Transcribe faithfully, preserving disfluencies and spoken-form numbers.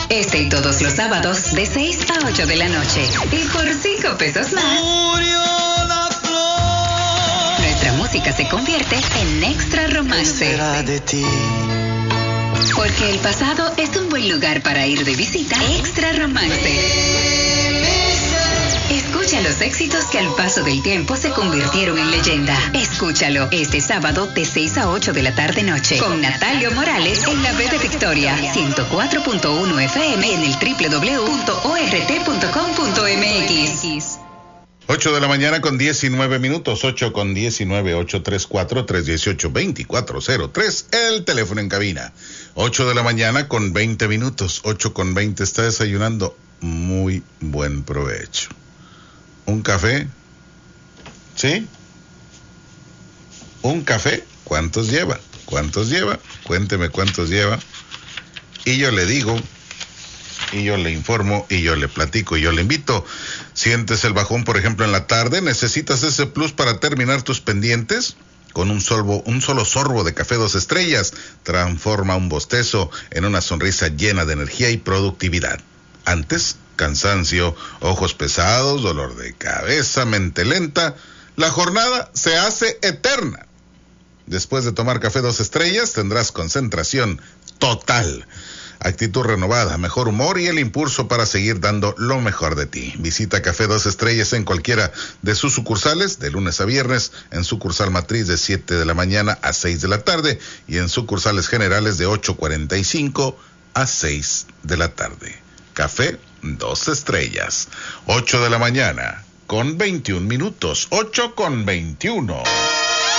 Este y todos los sábados de seis a ocho de la noche. Y por cinco pesos más, murió la flor. Nuestra música se convierte en extra romance. Será de ti. Porque el pasado es un buen lugar para ir de visita. Extra romance. Escucha los éxitos que al paso del tiempo se convirtieron en leyenda. Escúchalo este sábado de seis a ocho de la tarde noche con Natalio Morales en la B de Victoria, ciento cuatro punto uno F M en el doble u doble u doble u punto o r t punto com punto m x. ocho de la mañana con diecinueve minutos, ocho con diecinueve, ocho tres cuatro, tres uno ocho, dos cuatro cero tres, el teléfono en cabina. ocho de la mañana con veinte minutos, ocho con veinte, está desayunando. Muy buen provecho. ¿Un café? ¿Sí? ¿Un café? ¿Cuántos lleva? ¿Cuántos lleva? Cuénteme cuántos lleva. Y yo le digo, y yo le informo, y yo le platico, y yo le invito. ¿Sientes el bajón, por ejemplo, en la tarde? ¿Necesitas ese plus para terminar tus pendientes? Con un sorbo, un solo sorbo de café dos estrellas, transforma un bostezo en una sonrisa llena de energía y productividad. Antes, cansancio, ojos pesados, dolor de cabeza, mente lenta. La jornada se hace eterna. Después de tomar café dos estrellas, tendrás concentración total, actitud renovada, mejor humor y el impulso para seguir dando lo mejor de ti. Visita Café dos Estrellas en cualquiera de sus sucursales, de lunes a viernes, en sucursal matriz de siete de la mañana a seis de la tarde y en sucursales generales de ocho cuarenta y cinco a seis de la tarde. Café dos Estrellas, ocho de la mañana con veintiún minutos, ocho con veintiuno.